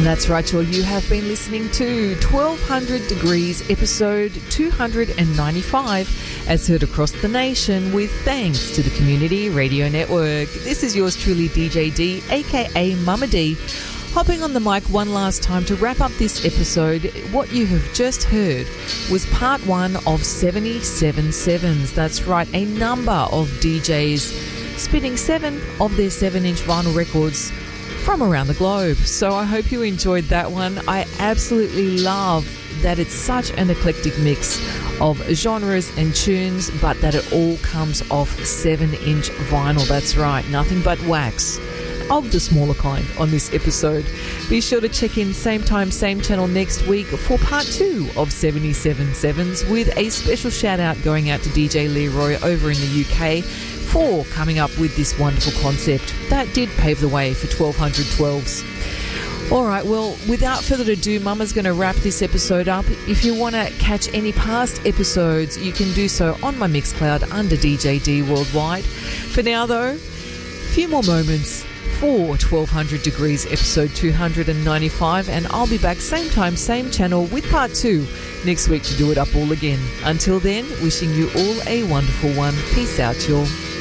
That's right, y'all. You have been listening to 1200 Degrees, episode 295, as heard across the nation with thanks to the Community Radio Network. This is yours truly, DJ D, aka Mama D, hopping on the mic one last time to wrap up this episode. What you have just heard was part one of 77 Sevens. That's right, a number of DJs spinning 7 of their 7-inch vinyl records from around the globe. So I hope you enjoyed that one. I absolutely love that it's such an eclectic mix of genres and tunes, but that it all comes off 7-inch vinyl. That's right, nothing but wax of the smaller kind on this episode. Be sure to check in same time, same channel next week for part 2 of 77 Sevens, with a special shout out going out to DJ Leroy over in the UK for coming up with this wonderful concept that did pave the way for 1212s. Alright, well, without further ado, Mama's going to wrap this episode up. If you want to catch any past episodes, you can do so on my Mixcloud under DJ D Worldwide. For now, though, a few more moments for 1200 Degrees, episode 295, and I'll be back same time, same channel with part 2 next week to do it up all again. Until then, wishing you all a wonderful one. Peace out, y'all.